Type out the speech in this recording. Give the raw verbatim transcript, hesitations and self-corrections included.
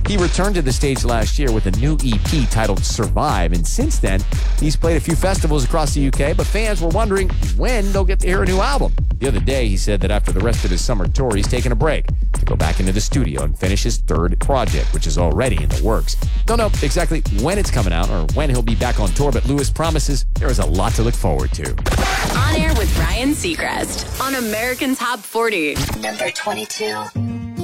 He returned to the stage last year with a new E P titled Survive, and since then, he's played a few festivals across the U K, but fans were wondering when they'll get to hear a new album. The other day, he said that after the rest of his summer tour, he's taking a break to go back into the studio and finish his third project, which is already in the works. Don't know exactly when it's coming out or when he'll be back on tour, but Lewis promises there is a lot to look forward to. On Air with Ryan Seacrest on American Top forty. Number twenty-two.